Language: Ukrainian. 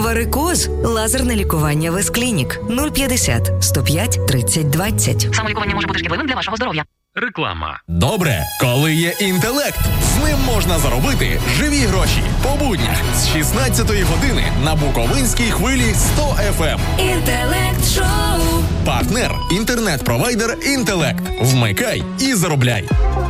Варикоз. Лазерне лікування Весклінік. 050 105 30 20. Самолікування може бути шкідливим для вашого здоров'я. Реклама. Добре, коли є інтелект. З ним можна заробити живі гроші. По буднях з 16-ї години на Буковинській хвилі 100 FM. Інтелект-шоу. Партнер – інтернет-провайдер «Інтелект». Вмикай і заробляй.